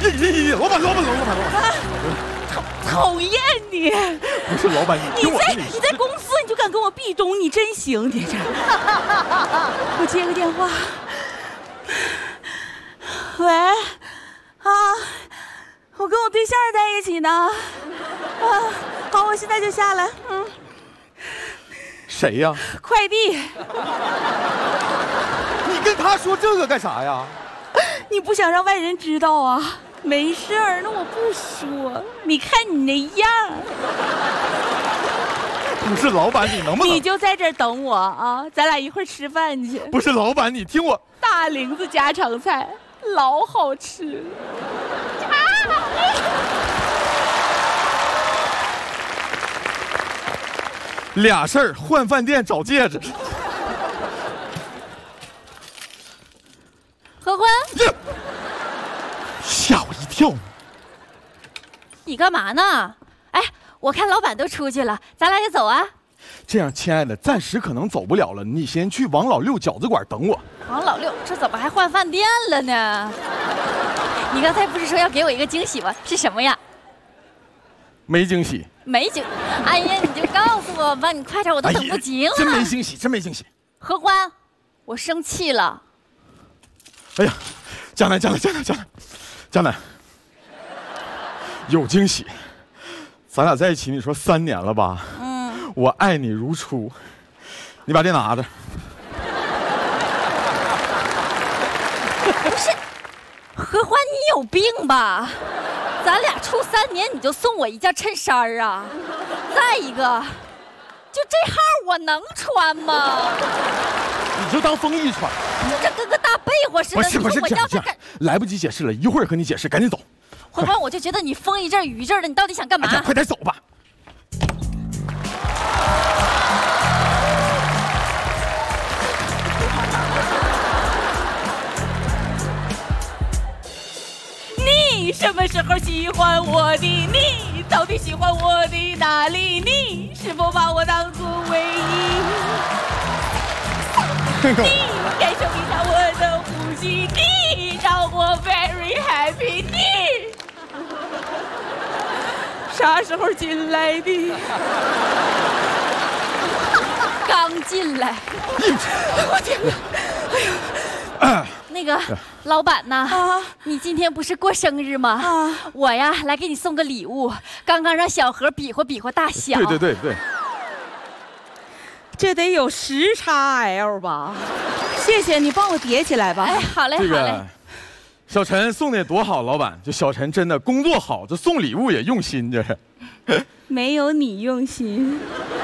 老板， 讨厌你！ 不是老板， 你在公司你就敢跟我壁咚，你真行，你这。我接个电话。喂，我跟我对象在一起呢。好，我现在就下来。 谁呀？ 快递。 你跟他说这个干啥呀？ 你不想让外人知道啊？没事儿，那我不说。你看你那样。 不是老板，你能不能？ 你就在这儿等我啊，咱俩一块儿吃饭去。 不是老板，你听我。 大玲子家常菜，老好吃了。 俩事儿，换饭店找戒指。 何欢， 吓我一跳。 你干嘛呢？哎，我看老板都出去了，咱俩也走啊。 这样，亲爱的，暂时可能走不了了，你先去王老六饺子馆等我。 王老六，这怎么还换饭店了呢？你刚才不是说要给我一个惊喜吗？是什么呀？ 没惊喜。 没惊，哎呀，你就告诉我吧，你快点，我都等不及了。 真没惊喜，真没惊喜。 何欢，我生气了。 哎呀，江南，有惊喜。咱俩在一起，你说3年了吧？我爱你如初。你把这拿着。 不是，何欢，你有病吧？咱俩处3年，你就送我一件衬衫啊？再一个，就这号我能穿吗？ 你就当风衣穿。 这跟个大被窝似的。 不是这样，来不及解释了，一会儿和你解释，赶紧走。 何欢，我就觉得你风一阵雨一阵的，你到底想干嘛？ 快点走吧。 你什么时候喜欢我的？你到底喜欢我的哪里？你是否把我当作唯一？你感受一下我的呼吸，你让我 very happy。你啥时候进来的？ 刚进来。 我天哪！哎呀！ 那个老板呐，你今天不是过生日吗？我呀来给你送个礼物，刚刚让小何比划比划大小。 对， 这得有10XL 吧？谢谢你，帮我叠起来吧。 哎，好嘞，好嘞。 小陈送的也多好，老板，就小陈真的工作好，这送礼物也用心，这是。 没有你用心。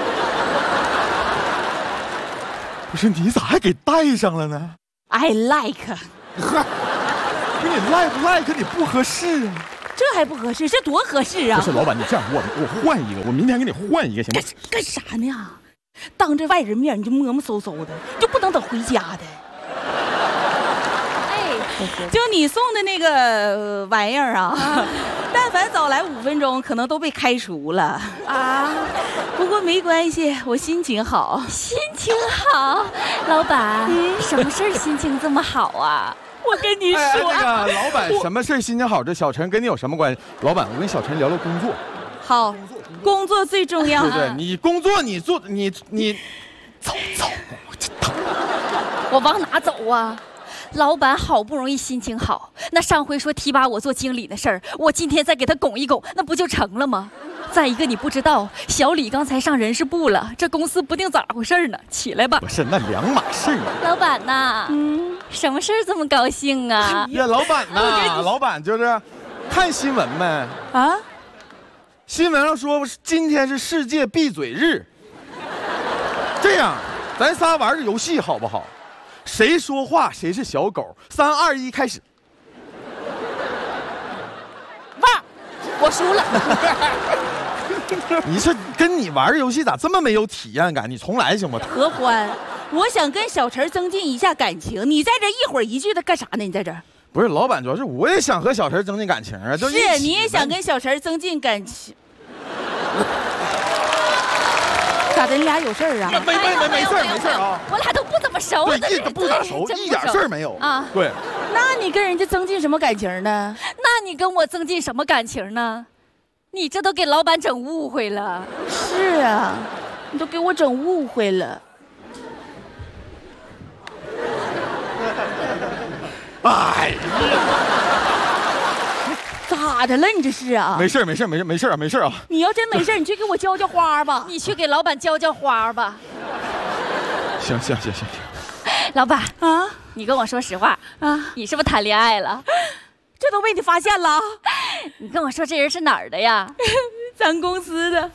不是，你咋还给带上了呢？ I like， 不是你 like 你不合适啊， 这还不合适，这多合适啊！ 不是老板，你这样，我换一个，我明天给你换一个行吗？ 干啥呢？当着外人面你就磨磨嗖嗖的，就不能等回家的。哎，就你送的那个玩意儿啊，但凡早来5分钟，可能都被开除了啊。不过没关系，我心情好。 心情好，老板，什么事儿心情这么好啊？ 我跟你说， 那个老板，什么事儿心情好？这小陈跟你有什么关系？老板，我跟小陈聊聊工作。 好，工作最重要。 对，你工作你做你走， 我往哪走啊？老板好不容易心情好，那上回说提拔我做经理的事儿，我今天再给他拱一拱，那不就成了吗？再一个，你不知道小李刚才上人事部了，这公司不定咋回事呢。起来吧。 不是，那2码事啊。 老板呐，什么事儿这么高兴啊？ 呀，老板呐，老板就是看新闻没啊？新闻上说今天是世界闭嘴日。这样，咱仨玩个游戏好不好？谁说话谁是小狗。3、2、1，开始。 汪，我输了。 你是跟你玩游戏咋这么没有体验感？你重来行吗？ 何欢，我想跟小陈增进一下感情，你在这一会儿一句的干啥呢？你在这儿？ 不是，老板，主要是我也想和小陈增进感情啊。 是，你也想跟小陈增进感情。咋的？你俩有事儿啊？ 没事啊。 我俩都不怎么熟。 对，不咋熟，一点事儿没有啊。对。 那你跟人家增进什么感情呢？ 那那你跟我增进什么感情呢？你这都给老板整误会了。 是啊，你都给我整误会了。 哎呀， 咋的了？你这是啊？ 没事啊。 你要真没事，你去给我浇浇花吧。 你去给老板浇浇花吧。 行。 老板啊， 你跟我说实话啊，你是不是谈恋爱了？ 这都被你发现了。 你跟我说这人是哪儿的呀？ 咱公司的。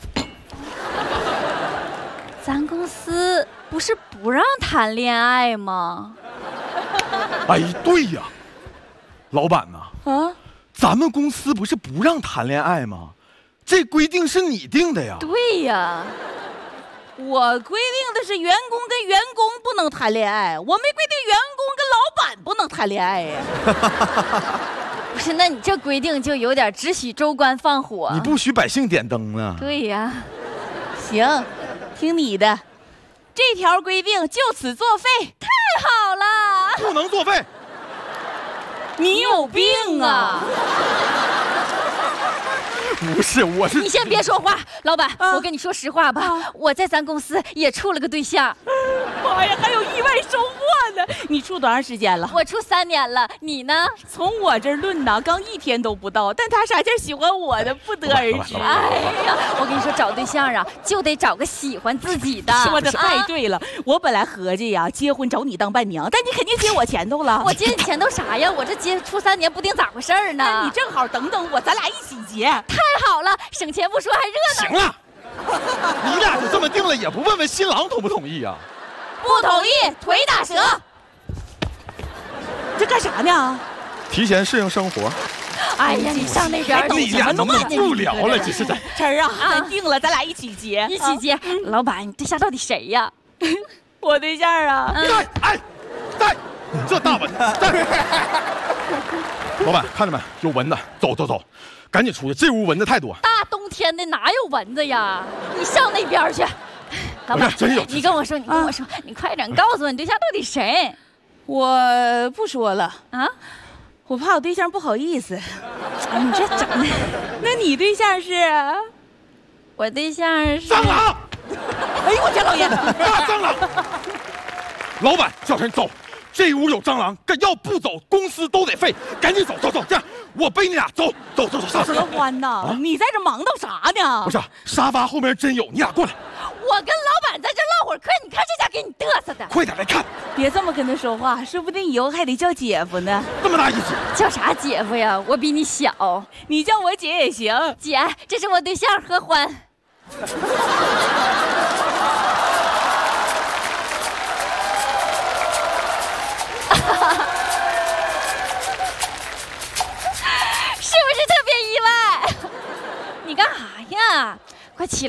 咱公司不是不让谈恋爱吗？ 哎，对呀，老板呐， 啊， 咱们公司不是不让谈恋爱吗？这规定是你定的呀。 对呀， 我规定的是员工跟员工不能谈恋爱，我没规定员工跟老板不能谈恋爱呀。 不是，那你这规定就有点只许州官放火。 你不许百姓点灯啊。 对呀。 行，听你的，这条规定就此作废。 太好了。 不能作废。 你有病啊！ 不是，我是你先别说话，老板，我跟你说实话吧，我在咱公司也处了个对象。 妈呀，还有意外收获呢！你处多长时间了？ 我处3年了，你呢？ 从我这儿论呢，刚1天都不到，但他啥劲喜欢我的，不得而知。 哎呀，我跟你说，找对象啊，就得找个喜欢自己的。 说的太对了，我本来合计呀，结婚找你当伴娘，但你肯定接我前头了。 我接你前头啥呀？我这处3年不定咋回事呢。 那你正好等等我，咱俩一起结。 太好了，省钱不说还热闹。行了，你俩就这么定了，也不问问新郎同不同意啊？ 不同意，腿打折。这干啥呢？ 提前适应生活。 哎呀，你上那边你俩能不能不聊了？这是在晨儿啊，咱定了，咱俩一起结， 一起结。老板，你对象到底谁呀？ 我对象啊。 在，这大蚊子在。老板，看着没？有蚊子，走，赶紧出去，这屋蚊子太多。 大冬天的哪有蚊子呀？你上那边去。老板， 真有。 你跟我说，你快点告诉我你对象到底谁？ 我不说了啊， 我怕我对象不好意思。 哎，你这整的。 那你对象是？ 我对象是蟑螂。 哎呦我天老爷！ 大蟑螂！老板，叫人走，这屋有蟑螂，要不走公司都得废，赶紧走，这样我背你俩走，上车。 何欢呐，你在这忙到啥呢？ 不是，沙发后面真有，你俩过来。 我跟老板在这唠会儿嗑，你看这家给你嘚瑟的。 快点来看， 别这么跟他说话，说不定以后还得叫姐夫呢。 这么大意思？ 叫啥姐夫呀？我比你小， 你叫我姐也行。 姐，这是我对象何欢。是不是特别意外？你干啥呀？快起来！